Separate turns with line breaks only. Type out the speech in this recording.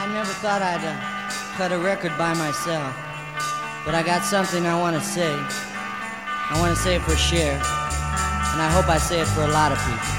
never thought I'd cut a record by myself, but I got something I want to say. I want to say it for Cher, and I hope I say it for a lot of people.